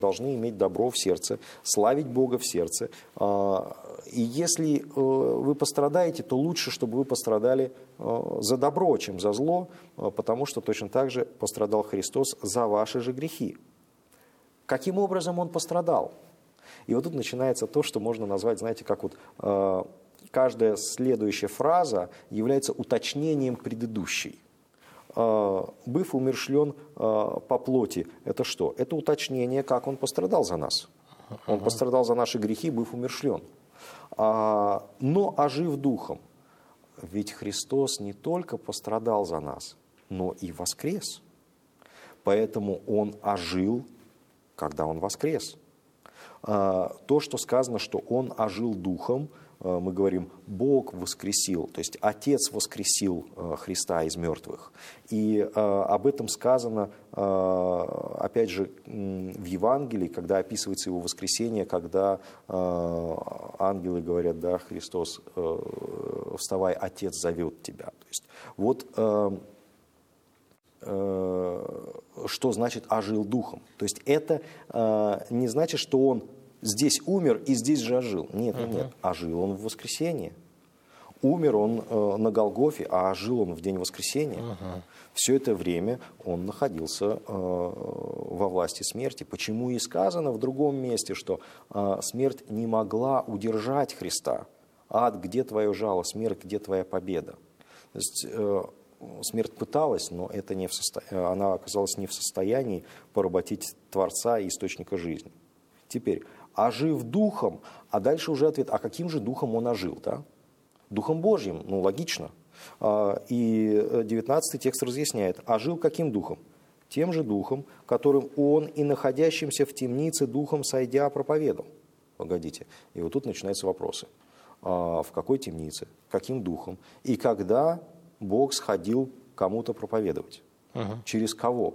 должны иметь добро в сердце, славить Бога в сердце. И если вы пострадаете, то лучше, чтобы вы пострадали за добро, чем за зло, потому что точно так же пострадал Христос за ваши же грехи. Каким образом Он пострадал? И вот тут начинается то, что можно назвать, знаете, как вот каждая следующая фраза является уточнением предыдущей. «Быв умершлен по плоти» – это что? Это уточнение, как Он пострадал за нас. Он пострадал за наши грехи, быв умершлен. Но ожив духом. Ведь Христос не только пострадал за нас, но и воскрес. Поэтому Он ожил, когда Он воскрес. То, что сказано, что Он ожил духом, мы говорим, Бог воскресил, то есть Отец воскресил Христа из мертвых. И об этом сказано, опять же, в Евангелии, когда описывается Его воскресение, когда ангелы говорят, да, Христос, вставай, Отец зовет тебя. То есть вот что значит ожил духом. То есть это не значит, что Он здесь умер и здесь же ожил. Нет, нет. Ожил Он в воскресенье. Умер Он на Голгофе, а ожил Он в день воскресения. Все это время Он находился во власти смерти. Почему и сказано в другом месте, что смерть не могла удержать Христа. Ад, где твое жало? Смерть, где твоя победа? То есть смерть пыталась, но это она оказалась не в состоянии поработить Творца и Источника жизни. Теперь, ожив духом, а дальше уже ответ, а каким же духом Он ожил? Да? Духом Божьим, ну логично. И 19 текст разъясняет, ожил каким духом? Тем же духом, которым Он и находящимся в темнице духом сойдя проповедовал. Погодите, и вот тут начинаются вопросы. В какой темнице? Каким духом? И когда Бог сходил кому-то проповедовать? Через кого?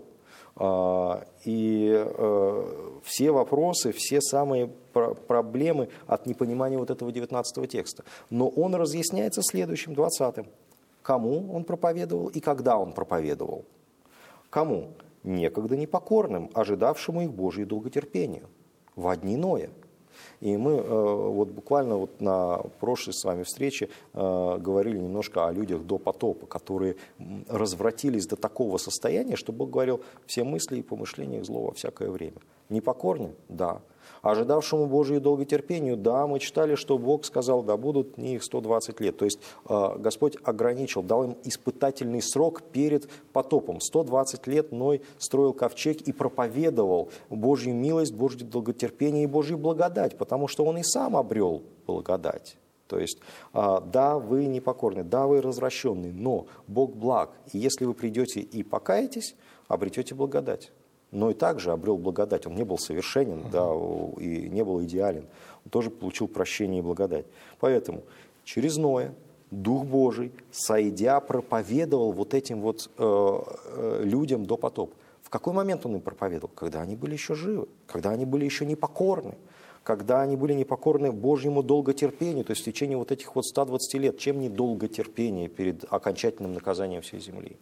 И все вопросы, все самые проблемы от непонимания вот этого 19 текста. Но он разъясняется следующим, 20-м. Кому он проповедовал и когда он проповедовал? Кому? Некогда непокорным, ожидавшему их Божьему долготерпению. Во дни Ноя. И мы вот буквально вот на прошлой с вами встрече говорили немножко о людях до потопа, которые развратились до такого состояния, что Бог говорил, все мысли и помышления их зло во всякое время. Непокорны? Да. Ожидавшему Божию долготерпению? Да, мы читали, что Бог сказал, да будут не их 120 лет. То есть Господь ограничил, дал им испытательный срок перед потопом. 120 лет Ной строил ковчег и проповедовал Божью милость, Божью долготерпение и Божью благодать, потому что он и сам обрел благодать. То есть, да, вы непокорны, да, вы развращенный, но Бог благ. И если вы придете и покаетесь, обретете благодать. Но и также обрел благодать. Он не был совершенен, да, и не был идеален. Он тоже получил прощение и благодать. Поэтому через Ноя Дух Божий, сойдя, проповедовал вот этим вот людям до потопа. В какой момент Он им проповедовал? Когда они были еще живы, когда они были еще непокорны, когда они были непокорны Божьему долготерпению, то есть в течение вот этих вот 120 лет. Чем не долготерпение перед окончательным наказанием всей земли?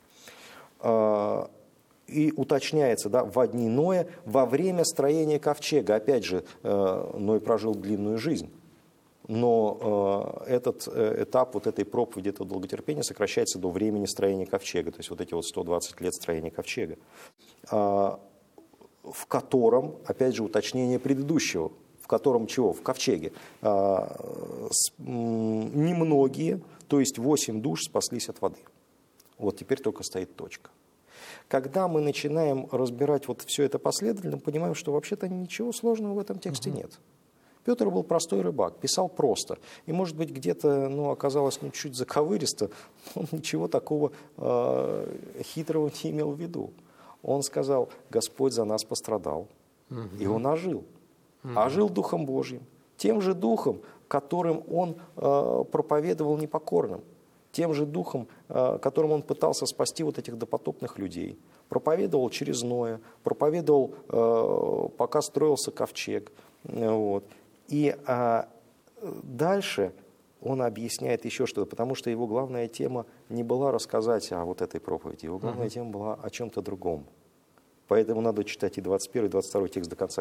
И уточняется, да, во дни Ноя, во время строения ковчега. Опять же, Ной прожил длинную жизнь, но этот этап вот этой проповеди, этого долготерпения сокращается до времени строения ковчега, то есть вот эти вот 120 лет строения ковчега, в котором, опять же, уточнение предыдущего, в котором чего? В ковчеге. Немногие, то есть 8 душ спаслись от воды. Вот теперь только стоит точка. Когда мы начинаем разбирать вот все это последовательно, понимаем, что вообще-то ничего сложного в этом тексте нет. Петр был простой рыбак, писал просто. И, может быть, где-то оказалось чуть заковыристо, он ничего такого хитрого не имел в виду. Он сказал, Господь за нас пострадал, и Он ожил. Ожил Духом Божьим, тем же Духом, которым Он проповедовал непокорным. Тем же духом, которым Он пытался спасти вот этих допотопных людей. Проповедовал через Ноя, проповедовал, пока строился ковчег. Вот. И дальше Он объясняет еще что-то, потому что его главная тема не была рассказать о вот этой проповеди, его главная тема была о чем-то другом. Поэтому надо читать и 21, и 22 текст до конца.